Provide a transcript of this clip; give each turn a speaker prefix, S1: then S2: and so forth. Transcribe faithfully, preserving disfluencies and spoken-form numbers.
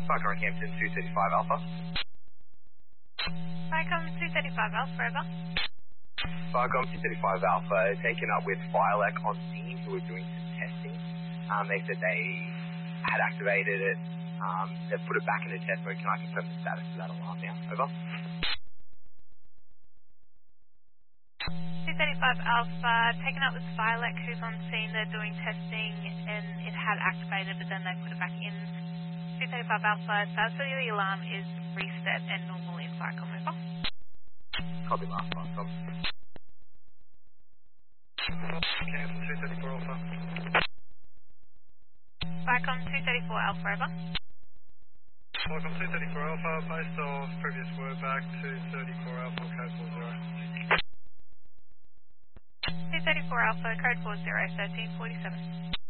S1: Falcon Hampton two thirty-five Alpha.
S2: Falcon two thirty-five Alpha, over.
S1: Falcon two thirty-five Alpha taken up with Firelec on scene who were doing some testing. Um, they said they had activated it. Um, they've put it back into test mode. Can I confirm the status of that alarm now? Over.
S2: two thirty-five Alpha, taken up with Firelec, who's on scene. They're doing testing and it had activated, but then they put it back in. two thirty-five Alpha, status of the alarm is reset and normal in Falcon, over.
S1: Copy last Falcon.
S3: Cancel two thirty-four Alpha.
S2: Falcon two thirty-four Alpha, over.
S3: Falcon two thirty-four Alpha, based off previous word back two thirty-four Alpha, code four zero.
S2: two thirty-four Alpha, code four zero, thirteen forty-seven.